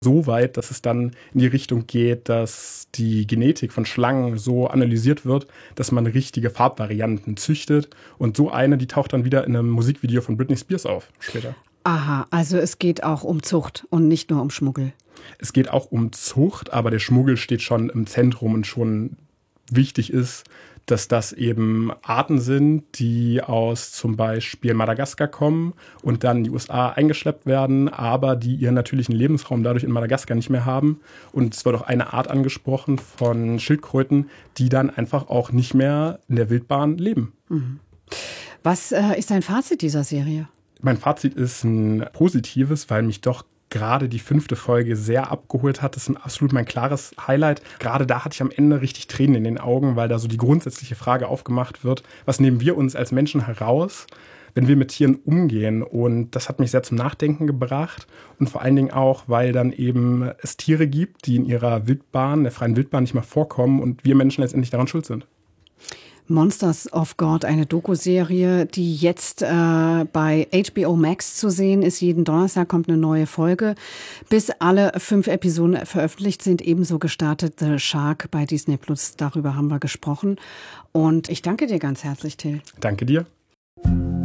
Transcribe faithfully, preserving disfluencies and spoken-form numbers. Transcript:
So weit, dass es dann in die Richtung geht, dass die Genetik von Schlangen so analysiert wird, dass man richtige Farbvarianten züchtet. Und so eine, die taucht dann wieder in einem Musikvideo von Britney Spears auf später. Aha, also es geht auch um Zucht und nicht nur um Schmuggel. Es geht auch um Zucht, aber der Schmuggel steht schon im Zentrum und schon wichtig ist, dass das eben Arten sind, die aus zum Beispiel Madagaskar kommen und dann in die U S A eingeschleppt werden, aber die ihren natürlichen Lebensraum dadurch in Madagaskar nicht mehr haben. Und es wird auch eine Art angesprochen von Schildkröten, die dann einfach auch nicht mehr in der Wildbahn leben. Mhm. Was äh, ist dein Fazit dieser Serie? Mein Fazit ist ein positives, weil mich doch gerade die fünfte Folge sehr abgeholt hat. Das ist absolut mein klares Highlight. Gerade da hatte ich am Ende richtig Tränen in den Augen, weil da so die grundsätzliche Frage aufgemacht wird, was nehmen wir uns als Menschen heraus, wenn wir mit Tieren umgehen? Und das hat mich sehr zum Nachdenken gebracht. Und vor allen Dingen auch, weil dann eben es Tiere gibt, die in ihrer Wildbahn, der freien Wildbahn nicht mehr vorkommen und wir Menschen letztendlich daran schuld sind. Monsters of God, eine Doku-Serie, die jetzt äh, bei H B O Max zu sehen ist. Jeden Donnerstag kommt eine neue Folge. Bis alle fünf Episoden veröffentlicht sind, ebenso gestartet The Shark bei Disney Plus. Darüber haben wir gesprochen. Und ich danke dir ganz herzlich, Till. Danke dir.